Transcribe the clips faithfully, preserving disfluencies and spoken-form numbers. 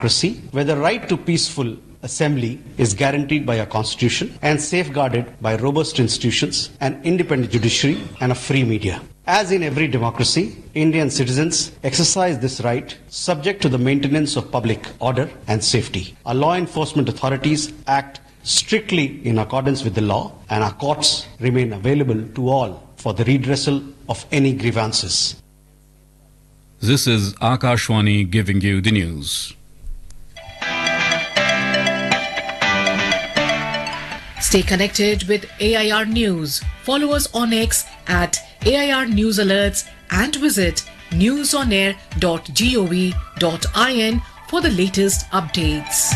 democracy, where the right to peaceful assembly is guaranteed by our constitution and safeguarded by robust institutions, an independent judiciary and a free media. As in every democracy, Indian citizens exercise this right subject to the maintenance of public order and safety. Our law enforcement authorities act strictly in accordance with the law, and our courts remain available to all for the redressal of any grievances. This is Akashwani giving you the news. Stay connected with A I R News. Follow us on X at A I R News Alerts and visit newsonair dot gov dot in for the latest updates.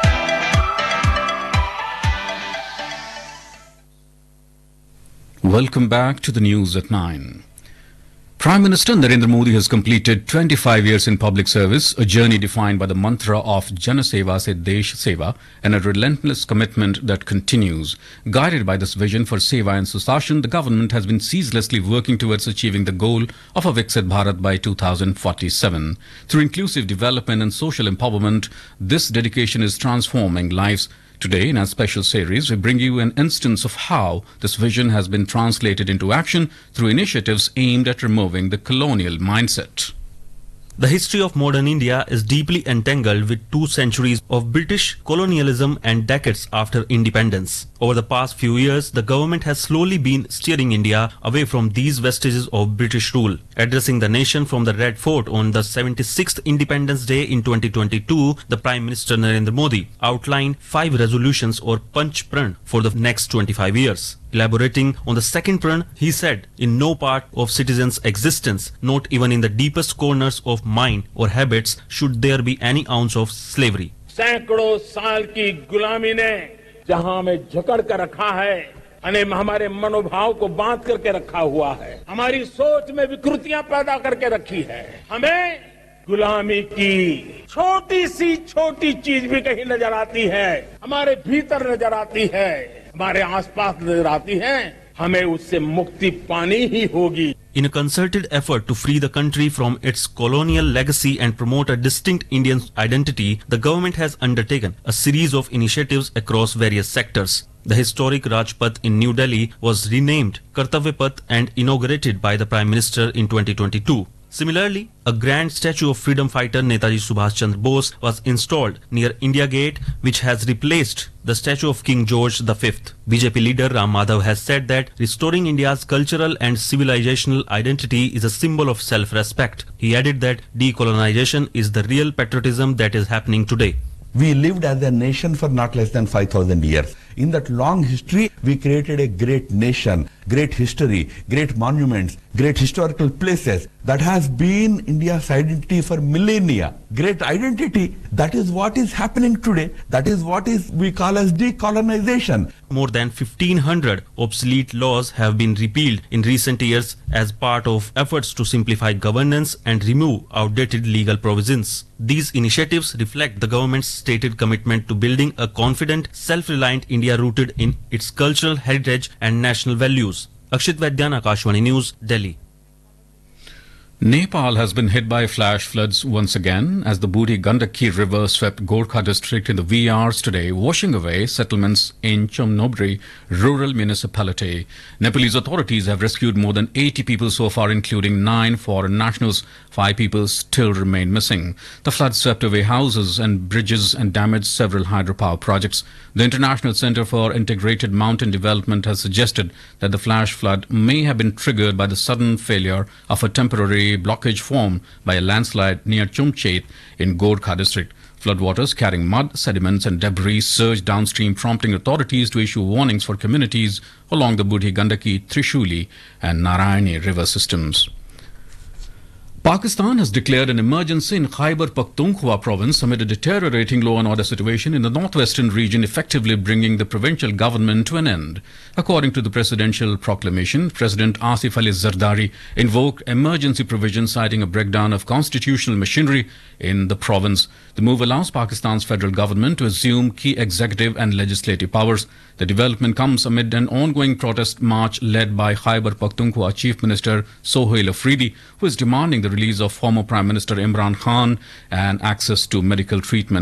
Welcome back to the news at nine. Prime Minister Narendra Modi has completed twenty-five years in public service, a journey defined by the mantra of Jana Seva se Desh Seva and a relentless commitment that continues. Guided by this vision for Seva and Susashan, the government has been ceaselessly working towards achieving the goal of a Viksit Bharat by two thousand forty-seven. Through inclusive development and social empowerment, this dedication is transforming lives. Today, in our special series, we bring you an instance of how this vision has been translated into action through initiatives aimed at removing the colonial mindset. The history of modern India is deeply entangled with two centuries of British colonialism and decades after independence. Over the past few years, the government has slowly been steering India away from these vestiges of British rule. Addressing the nation from the Red Fort on the seventy-sixth Independence Day in twenty twenty-two, the Prime Minister Narendra Modi outlined five resolutions or Panch Pran for the next twenty-five years. Elaborating on the second pran, he said, in no part of citizens' existence, not even in the deepest corners of mind or habits, should there be any ounce of slavery. सैकड़ों साल की गुलामी ने जहां हमें जकड़ कर रखा है, अने हमारे मनोभाव को बांध करके रखा हुआ है, हमारी सोच में विकृतियां पैदा करके रखी है, हमें गुलामी की छोटी सी छोटी चीज भी कहीं नजर आती है, हमारे भीतर नजर आती है, हमारे आसपास नजर आती है, हमें उससे मुक्ति पानी ही होगी. In a concerted effort to free the country from its colonial legacy and promote a distinct Indian identity, the government has undertaken a series of initiatives across various sectors. The historic Rajpath in New Delhi was renamed Kartavya Path and inaugurated by the Prime Minister in twenty twenty-two. Similarly, a grand statue of freedom fighter Netaji Subhash Chandra Bose was installed near India Gate, which has replaced the statue of King George the Fifth. B J P leader Ram Madhav has said that restoring India's cultural and civilizational identity is a symbol of self-respect. He added that decolonization is the real patriotism that is happening today. We lived as a nation for not less than five thousand years. In that long history, we created a great nation, great history, great monuments, great historical places. That has been India's identity for millennia. Great identity. That is what is happening today. That is what is we call as decolonization. More than fifteen hundred obsolete laws have been repealed in recent years as part of efforts to simplify governance and remove outdated legal provisions. These initiatives reflect the government's stated commitment to building a confident, self-reliant India rooted in its cultural heritage and national values. Akshit Vaidyan, Akashwani News, Delhi. Nepal has been hit by flash floods once again as the Buri Gandaki River swept Gorkha district in the wee hours today, washing away settlements in Chomnobri rural municipality. Nepalese authorities have rescued more than eighty people so far, including nine foreign nationals. Five people still remain missing. The floods swept away houses and bridges and damaged several hydropower projects. The International Center for Integrated Mountain Development has suggested that the flash flood may have been triggered by the sudden failure of a temporary blockage formed by a landslide near Chumchet in Gorkha district. Floodwaters carrying mud, sediments and debris surged downstream, prompting authorities to issue warnings for communities along the Budhi Gandaki, Trishuli and Narayani river systems. Pakistan has declared an emergency in Khyber Pakhtunkhwa province amid a deteriorating law and order situation in the northwestern region, effectively bringing the provincial government to an end. According to the presidential proclamation, President Asif Ali Zardari invoked emergency provisions, citing a breakdown of constitutional machinery in the province. The move allows Pakistan's federal government to assume key executive and legislative powers. The development comes amid an ongoing protest march led by Khyber Pakhtunkhwa Chief Minister Sohail Afridi, who is demanding the release of former Prime Minister Imran Khan and access to medical treatment.